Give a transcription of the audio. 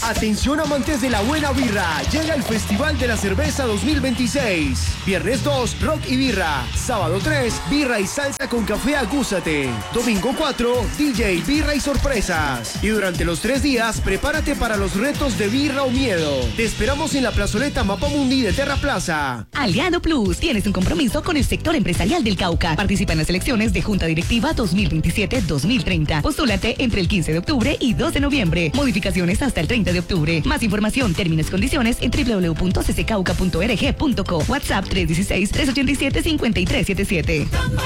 Atención amantes de la buena birra, llega el Festival de la Cerveza 2026. Viernes 2, rock y birra. Sábado 3, birra y salsa con café acúsate. Domingo 4, DJ, birra y sorpresas. Y durante los 3 días, prepárate para los retos de birra o miedo. Te esperamos en la plazoleta Mapamundi de Terra Plaza. Aliado Plus, tienes un compromiso con el sector empresarial del Cauca. Participa en las elecciones de Junta Directiva 2027-2030. Postúlate entre el 15 de octubre y 2 de noviembre. Modificaciones hasta el 30 de octubre. Más información, términos y condiciones en www.ccauca.org.co. WhatsApp 316-387-5377.